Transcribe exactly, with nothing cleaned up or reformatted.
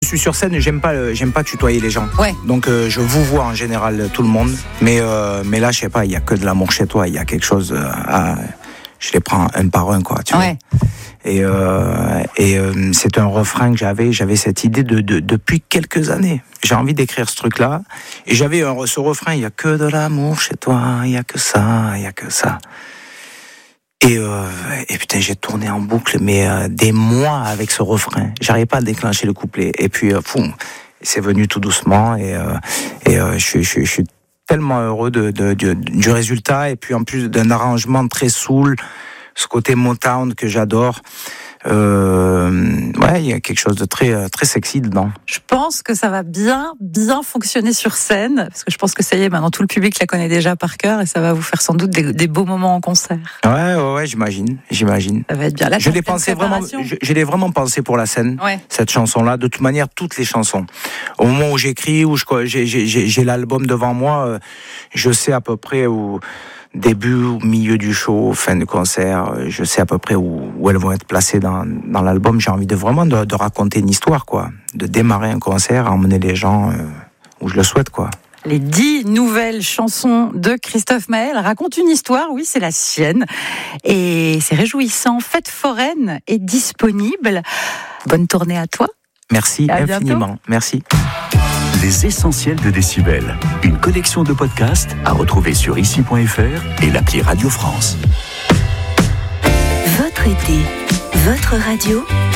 suis sur scène, j'aime pas, j'aime pas tutoyer les gens. Ouais. Donc euh, je vous vois en général tout le monde, mais euh, mais là je sais pas, il y a que de l'amour chez toi, il y a quelque chose à, je les prends un par un quoi. Tu ouais. vois. Et euh, et euh, c'est un refrain que j'avais, j'avais cette idée de, de depuis quelques années. J'ai envie d'écrire ce truc-là, et j'avais un, ce refrain, il y a que de l'amour chez toi, il y a que ça, il y a que ça. Et, euh, et putain, j'ai tourné en boucle, mais euh, des mois avec ce refrain. J'arrivais pas à déclencher le couplet. Et puis, euh, fou, c'est venu tout doucement. Et, euh, et euh, je, je, je suis tellement heureux de, de, de, du résultat. Et puis, en plus d'un arrangement très soul, ce côté Motown que j'adore. Euh, ouais, il y a quelque chose de très très sexy dedans. Je pense que ça va bien bien fonctionner sur scène, parce que je pense que ça y est, maintenant tout le public la connaît déjà par cœur, et ça va vous faire sans doute des, des beaux moments en concert. Ouais, ouais, ouais, j'imagine, j'imagine. Ça va être bien. Là, je l'ai pensé vraiment, je, je l'ai vraiment pensé pour la scène. Ouais. Cette chanson-là, de toute manière, toutes les chansons. Au moment où j'écris, où je, j'ai, j'ai, j'ai l'album devant moi, euh, je sais à peu près où. Début, milieu du show, fin du concert, je sais à peu près où, où elles vont être placées dans, dans l'album. J'ai envie de vraiment de, de raconter une histoire, quoi. De démarrer un concert, emmener les gens euh, où je le souhaite, quoi. Les dix nouvelles chansons de Christophe Maé racontent une histoire, oui, c'est la sienne. Et c'est réjouissant. Fête foraine est disponible. Bonne tournée à toi. Merci infiniment. Bientôt. Merci. Les essentiels de Décibel, une collection de podcasts à retrouver sur ici point f r et l'appli Radio France. Votre été, votre radio.